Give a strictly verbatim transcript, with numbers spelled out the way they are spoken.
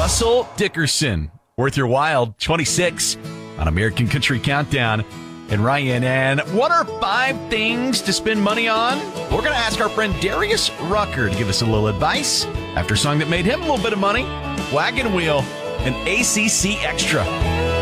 Russell Dickerson, Worth Your While, twenty-six on American Country Countdown. And Ryan, and what are five things to spend money on? We're going to ask our friend Darius Rucker to give us a little advice after a song that made him a little bit of money, Wagon Wheel and A C C Extra.